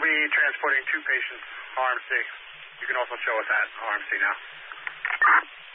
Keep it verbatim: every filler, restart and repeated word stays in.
be transporting two patients, R M C. You can also show us that R M C now.